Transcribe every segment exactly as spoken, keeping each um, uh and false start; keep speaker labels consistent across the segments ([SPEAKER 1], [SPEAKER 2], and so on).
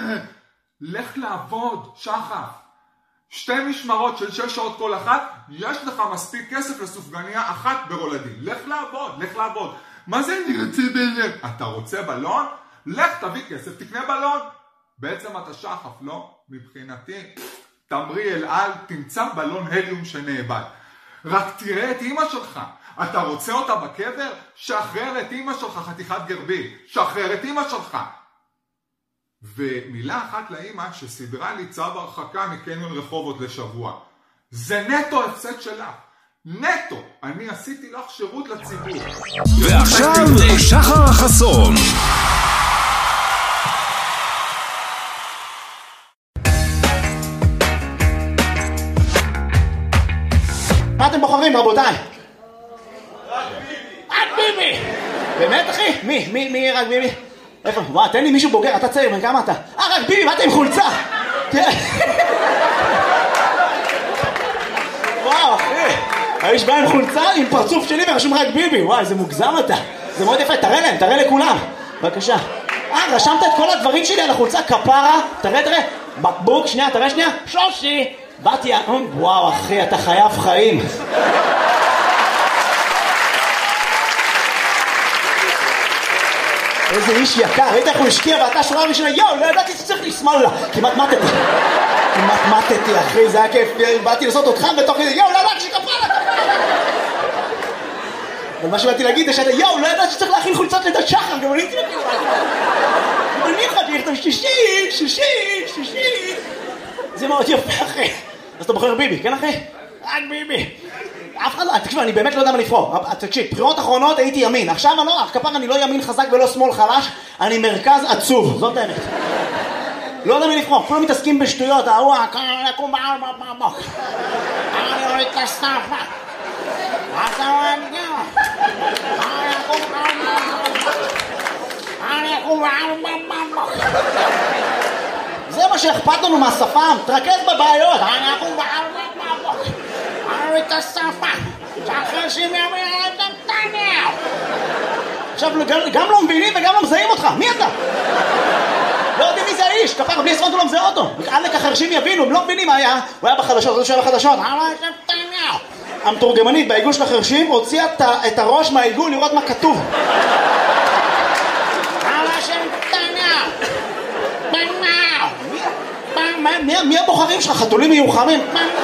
[SPEAKER 1] לך לעבוד, שחף. שתי משמרות של שש שעות כל אחת, יש לך מספיק כסף לסופגניה אחת ברולדין. לך לעבוד, לך לעבוד. מה זה אני רוצה בלון? אתה רוצה בלון? לך תביא כסף, תקנה בלון. בעצם אתה שחף, לא? מבחינתי, תמרי אל על, תמצא בלון הליום שנאבד. רק תראה את אמא שלך. אתה רוצה אותה בקבר? שחרר את אמא שלך, חתיכת גרבי. שחרר את אמא שלך. ומילה אחת לאמא שסדרה לי צו הרחקה מקניון רחובות לשבוע. זה נטו הפסד שלך. נטו. אני עשיתי לך שירות לציבור.
[SPEAKER 2] ועכשיו שחר חסון.
[SPEAKER 3] מה אתם בוחרים, רבותיי? רק ביבי. רק ביבי. באמת, אחי? מי? מי? מי רק ביבי? איפה? וואו, תן לי מישהו בוגר, אתה צעיר, כמה אתה? אה, רק ביבי, באתי עם חולצה! וואו, אחי, האיש בא עם חולצה עם פרצוף שלי ורשום רק ביבי, וואו, איזה מוגזם אתה. זה מאוד יפה, תראה להם, תראה לכולם. בבקשה. אה, רשמת את כל הדברים שלי על החולצה, כפרה, תראה, תראה. בקבוק, שנייה, תראה שנייה. שלושי. באתי, וואו, אחי, אתה חייב חיים. איזה איש יקר, ראית איך הוא השקיע ואתה שורה ראשונה, יואו, לא ידעתי שצריך לשמאל לה. כמעט מתתי. כמעט מתתי, אחי, זה היה כיף. באתי לעשות אותך בתוך כזה, יואו, לא ידעתי שכפרה לה. אבל מה שבאתי להגיד זה שאתה, יואו, לא ידעתי שצריך להכין חולצות לידת שחר, גם אני הייתי להגיד. אני חייתי לכתוב שישי, שישי, שישי. זה מאוד יפה, אחי. אז אתה בוחר ביבי, כן, אחי? רק ביבי. אף אחד לא, תקשיב, אני באמת לא יודע מה לבחור. תקשיב, בחירות אחרונות הייתי ימין. עכשיו אני לא, כפר אני לא ימין חזק ולא שמאל חלש, אני מרכז עצוב, זאת האמת. לא יודע מה לבחור, כולם מתעסקים בשטויות, ההוא, אני אקום בעל בבוק. אני אוריד את הסטאפה. אתה רואה את זה? אני אקום בעל בבוק. אני אקום בעל בבוק. זה מה שאכפת לנו מהשפם, תרכז בבעיות. אני אקום בעל בבוק. אני את השפה, שהחרשים ימין את נתניהו. עכשיו, גם לא מבינים וגם לא מזהים אותך, מי אתה? לא יודעים מי זה האיש, כפר, בלי עשרות הוא לא מזהה אותו. עלק החרשים יבינו, הם לא מבינים מה היה. הוא היה בחדשות, הוא שהיה בחדשות. אני את נתניהו. המתורגמנית בעיגול של החרשים הוציאה את הראש מהעיגול לראות מה כתוב. אני את נתניהו. נתניהו. מי הבוחרים שלך? חתולים מיוחמים?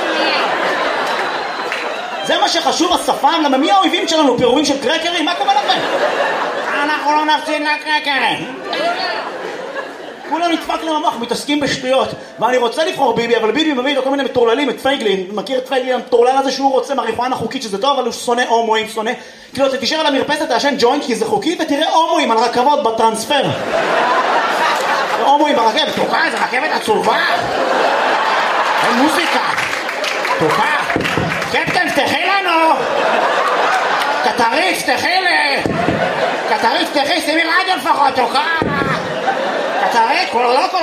[SPEAKER 3] זה מה שחשוב, השפם, למה מי האויבים שלנו? פירורים של קרקרים? מה קורה לכם? אנחנו לא נפסיד לקרקרים. כולם נדפק להם המוח, מתעסקים בשטויות. ואני רוצה לבחור ביבי, אבל ביבי מביא לו כל מיני מטורללים, את פייגלין. מכיר את פייגלין המטורלל הזה שהוא רוצה מריחואנה חוקית, שזה טוב, אבל הוא שונא הומואים, שונא. כאילו, אתה תישאר על המרפסת, תעשן ג'וינט, כי זה חוקי, ותראה הומואים על רכבות בטרנספר. הומואים ברכבת. תוקע, זה רכבת עצובה. אין מוזיקה. תוקע. קפטן, פתחי לנו! קטרית, פתחי לי! קטרית, פתחי, שימי רדיו לפחות, תוקע! קטרית, כולו, כולו!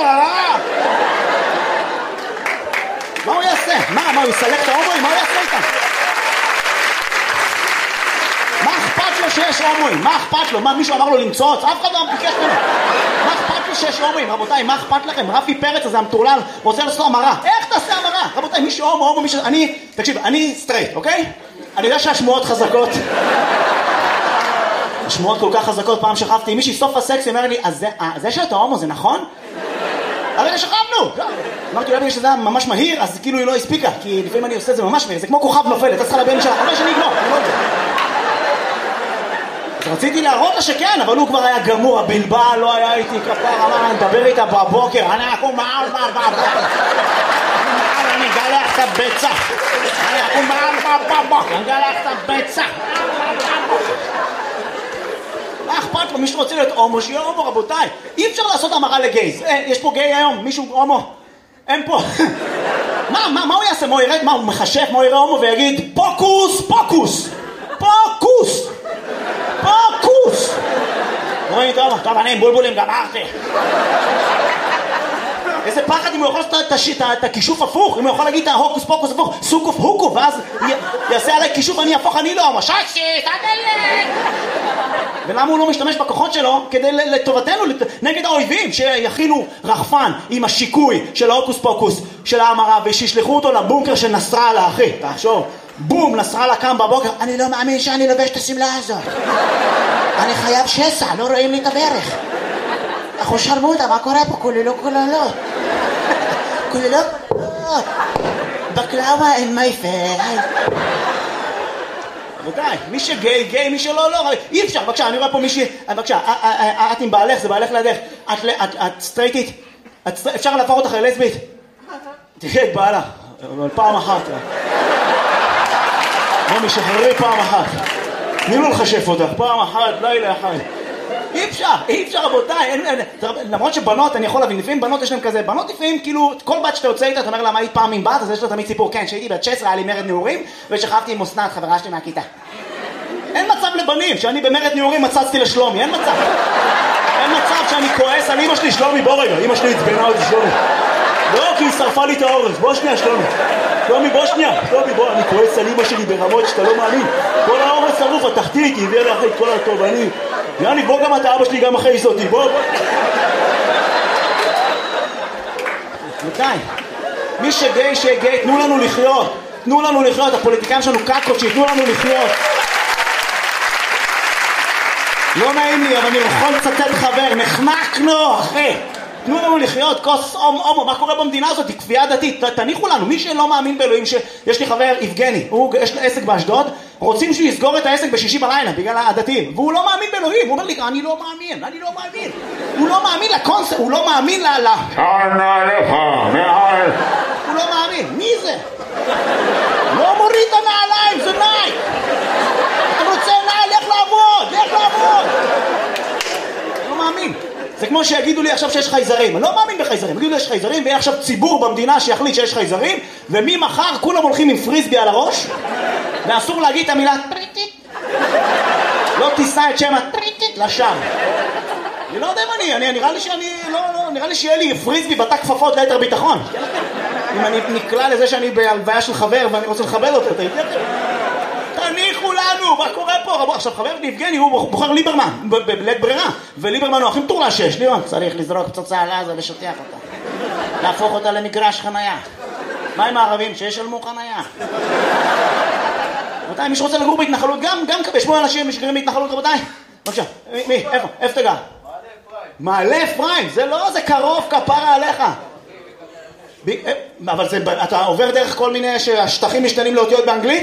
[SPEAKER 3] מה הוא יעשה? מה, מה, הוא יסלק את ההומואים? מה הוא יעשה איתם? מה אכפת לו שיש הומואים? מה אכפת לו? מה, מישהו אמר לו למצוץ? אף אחד לא ביקש ממנו. מה אכפת לו שיש הומואים? רבותיי, מה אכפת לכם? רפי פרץ הזה המטורלל רוצה לעשות המרה. איך תעשה המרה? רבותיי, מישהו הומו, הומו, מישהו... אני, תקשיב, אני סטרייט, אוקיי? אני יודע שהשמועות חזקות. השמועות כל כך חזקות, פעם שכבתי עם מישהי, סוף הסקס, היא אומרת לי, אז זה שאתה הומו, זה נכון? הרגע שכבנו! אמרתי, אולי בגלל שזה היה ממש מהיר, אז כאילו היא לא הספיקה, כי לפעמים אני עושה את זה ממש מהיר, זה כמו כוכב נופל, אתה צריכה לבן שלה, אבל שאני אגמור, אני לא יודע. אז רציתי להראות לה שכן, אבל הוא כבר היה גמור, הבלבע לא היה איתי כפר, אמר, אני מדבר איתה בבוקר, אני אקום מעל מעל בבוקר. אני אגלח את הביצה. אני אקום מעל בבוקר, אני אגלח את הביצה. מה אכפת לו? מישהו רוצה להיות הומו, שיהיה הומו, רבותיי. אי אפשר לעשות המרה לגייז. יש פה גיי היום, מישהו הומו? אין פה. מה, מה, מה הוא יעשה? מה הוא ירד? מה, הוא מחשף? מה הוא יראה הומו ויגיד, פוקוס, פוקוס, פוקוס, פוקוס. רואים, טוב, טוב, אני עם בולבולים גמרתי. איזה פחד אם הוא יכול לעשות את הכישוף הפוך, אם הוא יכול להגיד את ההוקוס פוקוס הפוך, סוקוף הוקו, ואז יעשה עליי כישוף, אני הפוך, אני לא הומו. ששי, תדלק! ולמה הוא לא משתמש בכוחות שלו כדי לטובתנו, נגד האויבים, שיכילו רחפן עם השיקוי של ההוקוס פוקוס של האמרה, ושישלחו אותו לבונקר של נסראללה, אחי, תחשוב, בום, נסראללה קם בבוקר, אני לא מאמין שאני לובש את הסמלה הזאת, אני חייב שסע, לא רואים לי את הברך, אחו שרמוטה, מה קורה פה? כוללו כוללות, כוללו כוללות, בקלאווה אין מייפל. רבותיי, מי שגיי, גיי, מי שלא, לא, אי אפשר, בבקשה, אני רואה פה מישהי, בבקשה, את עם בעלך, זה בעלך לידך, את סטרייטית, אפשר להפוך אותך ללסבית? תראה את בעלה, אבל פעם אחת. בוא משחררי פעם אחת. תני לו לחשף אותך, פעם אחת, לילה אחד. אי אפשר, אי אפשר רבותיי, למרות שבנות, אני יכול להבין, לפעמים בנות יש להם כזה, בנות לפעמים כאילו, כל בת שאתה יוצא איתה, אתה אומר לה מה היית פעם עם בת, אז יש לה תמיד סיפור, כן, שהייתי בת שש עשרה, היה לי מרד נעורים, ושכבתי עם אסנת, חברה שלי מהכיתה. אין מצב לבנים, שאני במרד נעורים מצצתי לשלומי, אין מצב. אין מצב שאני כועס על אמא שלי, שלומי, בוא רגע, אמא שלי הצבנה אותי שלומי. לא, כי היא שרפה לי את האורז, בוא שנייה שלומי. שלומי, בוא שנייה, שלומי, בוא, אני כועס על אמא שלי ברמות שאתה לא מאמין. כל האורז שרוף, התחתית, היא הביאה לאחרי כל הטוב, אני... יאני, בוא גם אתה, אבא שלי גם אחרי אותי, בוא, בוא. מתי? מי שגיי, שגיי, תנו לנו לחיות. תנו לנו לחיות, הפוליטיקאים שלנו קקות, שיתנו לנו לחיות. לא נעים לי, אבל אני יכול לצטט חבר, נחנקנו, אחי. תנו לנו לחיות, כוס הומו, מה קורה במדינה הזאת? היא כפייה דתית, תניחו לנו, מי שלא מאמין באלוהים, יש לי חבר יבגני, הוא, יש לו עסק באשדוד, רוצים שהוא יסגור את העסק בשישי בלילה, בגלל הדתיים, והוא לא מאמין באלוהים, הוא אומר לי, אני לא מאמין, אני לא מאמין, הוא לא מאמין לקונספט, הוא לא מאמין ל... שנה לך, מעל, הוא לא מאמין, מי זה? לא מוריד את הנעליים, זה נייק, אני רוצה נעל, לך לעבוד, לך לעבוד, לא מאמין. זה כמו שיגידו לי עכשיו שיש חייזרים, אני לא מאמין בחייזרים, יגידו לי שיש חייזרים ויהיה עכשיו ציבור במדינה שיחליט שיש חייזרים, וממחר כולם הולכים עם פריסבי על הראש, ואסור להגיד את המילה טריטית, לא תישא את שם הטריטית לשם. אני לא יודע אם אני, אני נראה לי שאני, לא, לא, נראה לי שיהיה לי פריסבי בתא כפפות ליתר ביטחון. אם אני נקלע לזה שאני בהלוויה של חבר ואני רוצה לכבד אותו, אתה יודע? תניחו לנו, מה קורה פה? עכשיו חבר יבגני הוא בוחר ליברמן בלית ברירה, וליברמן הוא הכי מטורלל שיש. ליברמן צריך לזרוק פצצה על עזה ושטיח אותה, להפוך אותה למגרש חנייה. מה עם הערבים? שישלמו חנייה. רבותיי, מי שרוצה לגור בהתנחלות גם, גם כבי, שמונה אנשים שגרים בהתנחלות, רבותיי. בבקשה, מי? איפה? איפה אתה גר? מעלה אפרים. זה לא, זה קרוב, כפרה עליך. אבל זה, אתה עובר דרך כל מיני שהשטחים משתנים לאותיות באנגלית?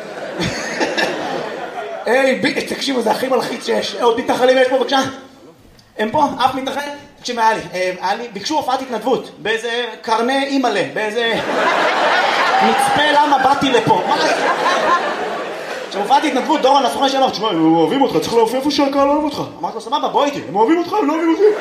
[SPEAKER 3] היי, תקשיבו, זה הכי מלחיץ שיש. עוד מתנחלים יש פה, בבקשה? הם פה? אף מתנחל? תקשיב, היה לי, היה לי, ביקשו הופעת התנדבות, באיזה קרני אימאלה, באיזה מצפה למה באתי לפה. מה זה? עכשיו, הופעת התנדבות, דורון הסוכן שאמר, תשמע, הם אוהבים אותך, צריך להופיע איפה שהקהל לא אוהב אותך. אמרתי לו, סבבה, בוא איתי, הם אוהבים אותך, הם לא אוהבים אותי.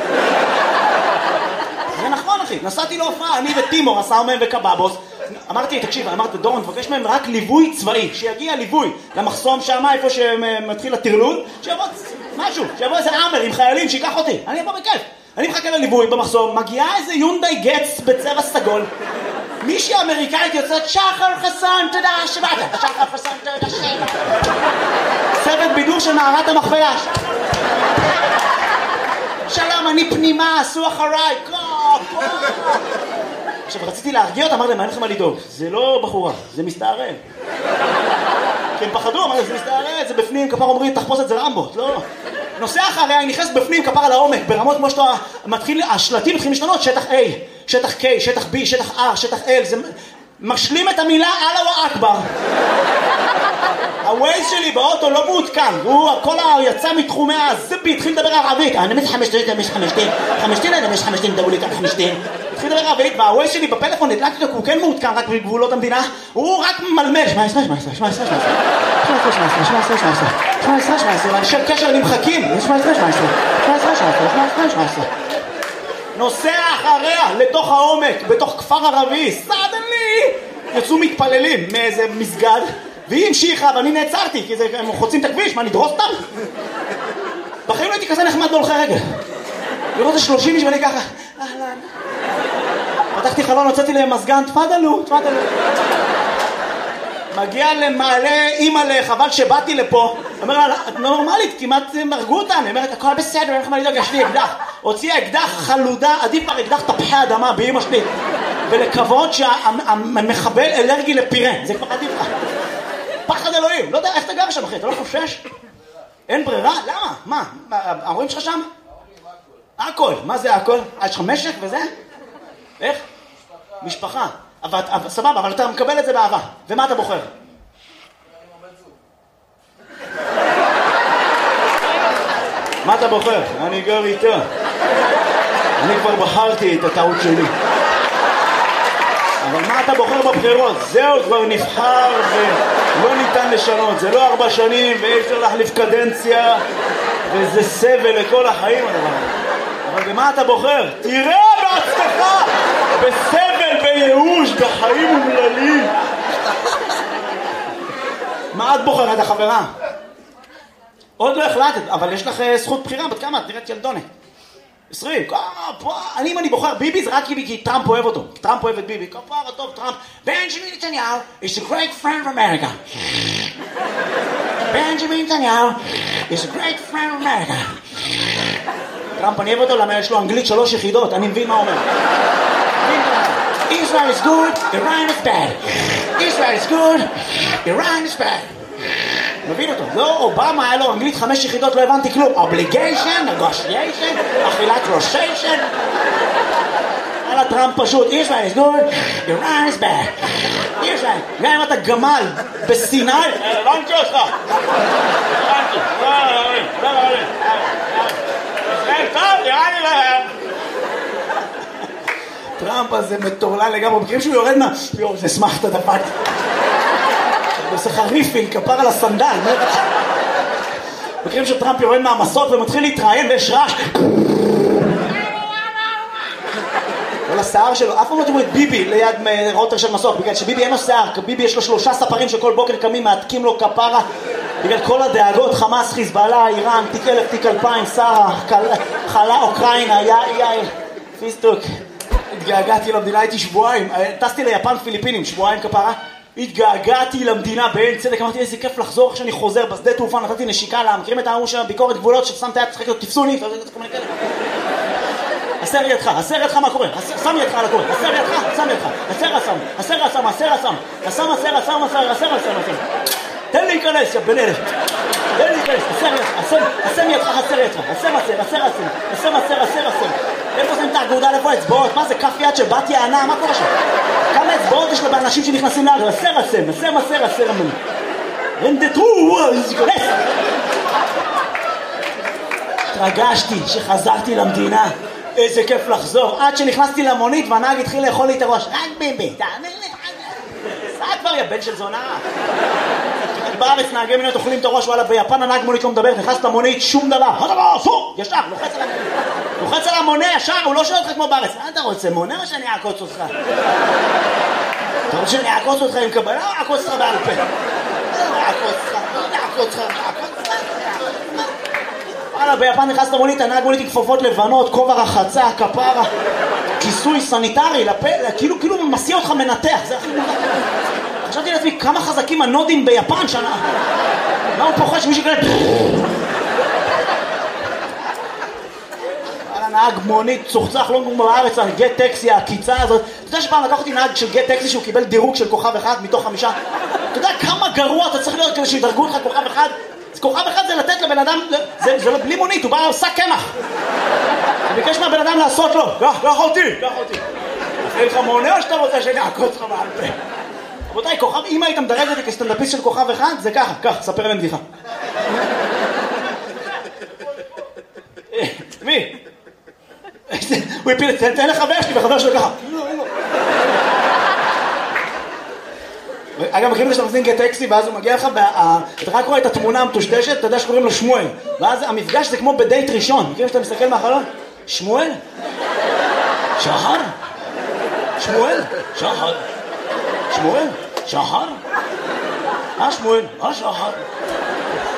[SPEAKER 3] זה נכון, אחי, נסעתי להופעה, אני וטימור, עשה מהם וקבאבוס. אמרתי, תקשיב, אמרתי, דורון, תבקש מהם רק ליווי צבאי, שיגיע ליווי למחסום שם, איפה שמתחיל הטרלול, שיבוא משהו, שיבוא איזה עמר עם חיילים, שיקח אותי, אני אבוא בכיף. אני מחכה לליווי במחסום, מגיעה איזה יונדאי גץ בצבע סגול, מישהי אמריקאית יוצאת, שחר חסון, תודה שבאת, שחר חסון, תודה שבאת. צוות בידור של מערת המכפלה. שלום, אני פנימה, עשו אחריי, קופ, עכשיו, רציתי להרגיע אותה, אמר להם, מה אין לכם מה לדאוג? זה לא בחורה, זה מסתערב. כי הם פחדו, אמר להם, זה מסתערב, זה בפנים, כפר אומרים, תחפוש את זה רמבו, לא. נוסע אחריה, היא נכנסת בפנים, כפר על העומק, ברמות כמו שאתה מתחיל, השלטים מתחילים להשתנות, שטח A, שטח K, שטח B, שטח R, שטח L, זה משלים את המילה אללה אכבר. הווייז שלי באוטו לא מעודכן, הוא כל היצא מתחומי הזיפי, התחיל לדבר ערבית, אני מזה חמשתין, אני מזה חמשתין, חמשתין, אני מזה חמשתין, דברו לי כאן חמשתין. התחיל לדבר ערבית, והווייז שלי בפלאפון הדלקתי אותו, הוא כן מעודכן רק בגבולות המדינה, הוא רק מלמל, שמע עשרה, שמע עשרה, שמע עשרה, שמע עשרה, שמע עשרה, שמע עשרה, שמע עשרה, שמע עשרה, שמע עשרה, שמע עשרה, אנשי קשר נמחקים, שמע עשרה, שמע עשרה, שמע עשרה, שמע עשרה, שמע עשרה, שמע עשרה. נוסע אחריה לתוך העומק, בתוך כפר ערבי, סדנלי, יצאו מתפללים מאיזה מסגד, והיא המשיכה, ואני נעצרתי, כי הם חוצים את הכביש, מה, נדרוס אותם? בחיים לא הייתי כזה נחמד בהולכי רגל. לראות את שלושים איש ואני ככה, אהלן. פתחתי חלון, הוצאתי להם מזגן, תפדלו, תפדלו. מגיע למעלה, אימא לחבל שבאתי לפה, אומר לה, את נורמלית, כמעט מרגו אותה, אני אומרת, הכל בסדר, אין לך מה לדאוג, יש לי אקדח. הוציאה אקדח חלודה, עדיף כבר אקדח תפוחי אדמה באמא שלי, ולקוות שהמחבל אלרגי לפירה, זה כבר עדיף לך. פחד אלוהים, לא יודע איך אתה גר שם אחי, אתה לא חושש? אין ברירה? למה? מה? ההורים שלך שם? הכל, מה זה הכל? יש לך משק וזה? איך? משפחה. אבל, סבבה, אבל אתה מקבל את זה באהבה. ומה אתה בוחר? מה אתה בוחר? אני גר איתה. אני כבר בחרתי את הטעות שלי. אבל מה אתה בוחר בבחירות? זהו, כבר נבחר ולא ניתן לשנות. זה לא ארבע שנים ואי אפשר להחליף קדנציה וזה סבל לכל החיים הדבר. אבל במה אתה בוחר? תראה בעצמך! בסבל, בייאוש, בחיים אומללים. מה את בוחרת, החברה? עוד לא החלטת, אבל יש לך זכות בחירה, בת כמה? את נראית ילדונת. עשרים, אני אם אני בוחר ביבי זה רק כי טראמפ אוהב אותו. טראמפ אוהב את ביבי. כפרה טוב טראמp. בנג'מין נתניהו is a great friend of America. בנג'מין נתניהו is a great friend of America. טראמפ אני אוהב אותו למה יש לו אנגלית שלוש יחידות. אני מבין מה אומר. Israel is good, Iran is bad. Israel is good, Iran is bad. מבין אותו. לא, אובמה היה לו אנגלית חמש יחידות, לא הבנתי כלום. Obligation, negotiation, אכילת רושיישן. על הטראמפ פשוט. Israel is good, Iran is bad. Israel, גם אם אתה גמל בסיני, הבנתי אותך. הבנתי. לא, לא, לא, לא, לא. ישראל טוב, נראה לי להם. טראמפ הזה מטורלל לגמרי. מכירים שהוא יורד מה? יואו, זה שמח את הדפת. עושה חריפין, כפר על הסנדל. מכירים שטראמפ יורד מהמסות ומתחיל להתראיין ויש רעש. כל השיער שלו, אף פעם לא תראו את ביבי ליד רוטר של מסוק, בגלל שביבי אין לו שיער, ביבי יש לו שלושה ספרים שכל בוקר קמים, מעתקים לו כפרה, בגלל כל הדאגות, חמאס, חיזבאללה, איראן, תיק אלף, תיק אלפיים, שרה, חלה, אוקראינה, יאי, פיסטוק. התגעגעתי למדינה, הייתי שבועיים, טסתי ליפן פיליפינים, שבועיים כפרה, התגעגעתי למדינה בעין צדק, אמרתי איזה כיף לחזור כשאני חוזר בשדה תעופה, נתתי נשיקה לה, מכירים את ההוא של ביקורת גבולות ששמת יד, צחק לו, תפסו לי, הסר ידך, הסר ידך מה קורה, שם ידך על הקורא, הסר ידך, שם ידך, הסר הסם, הסר הסם, הסר הסם, הסם הסר הסם, הסר הסר הסם, תן לי להיכנס, יא בן אלף, תן לי להיכנס, הסם ידך, הסר ידך, הסם הסר, הסר הסם, הסם הסר, הסר הסם, איפה זה נתק געודה לפה אצבעות, מה זה כף יד של בת יענה, מה קורה שם? כמה אצבעות יש לאנשים שנכנסים לארץ, הסר הסם, הסם הסר, הסר הסם, רנדטרו, להיכנס. התרגשתי שחזרתי למדינה. איזה כיף לחזור, עד שנכנסתי למונית והנהג התחיל לאכול לי את הראש. רק ביבי, תאמר לי, סע כבר יא בן של זונה. בארץ נהגי מונית אוכלים את הראש, וואלה ביפן הנהג מונית לא מדבר, נכנס למונית, שום דבר, מה דבר, אסור, ישר, לוחץ על המונה, לוחץ על המונה ישר, הוא לא שואל אותך כמו בארץ, מה אתה רוצה, מונה או שאני אעקוץ אותך? אתה רוצה שאני אעקוץ אותך עם קבלה או אעקוץ אותך בעל פה? אעקוץ אותך, אעקוץ אותך, אעקוץ אותך. ביפן נכנס למונית, הנהג מונית עם כפפות לבנות, כובע רחצה, כפרה, כיסוי סניטרי, לפה, כאילו, כאילו מסיע אותך מנתח, זה הכי מונח. חשבתי לעצמי, כמה חזקים הנודים ביפן שנה. לא הוא פוחד שמישהו כאלה... על הנהג מונית, צוחצח, לא כמו בארץ, על גט טקסי, הקיצה הזאת. אתה יודע שפעם לקחתי נהג של גט טקסי שהוא קיבל דירוג של כוכב אחד מתוך חמישה? אתה יודע כמה גרוע אתה צריך להיות כדי שידרגו לך כוכב אחד? כוכב אחד זה לתת לבן אדם, זה, זה לא בלי מונית, הוא בא עושה קמח. אני ביקש מהבן אדם לעשות לו, קח, קח אותי, קח אותי. אחרי לך מונה או שאתה רוצה שאני אעקוץ לך בעל פה? רבותיי, כוכב, אם היית מדרג אותי כסטנדאפיסט של כוכב אחד, זה ככה, קח, ספר להם בדיחה. מי? הוא הפיל, תן לחבר שלי וחבר שלו ככה. אגב, מכירים שאתה מזין גט טקסי ואז הוא מגיע לך, אתה רק רואה את התמונה המטושטשת, אתה יודע שקוראים לו שמואל, ואז המפגש זה כמו בדייט ראשון. מכירים שאתה מסתכל מהחלון? שמואל? שחר? שמואל? שחר? שמואל? שחר? אה שמואל? אה שחר?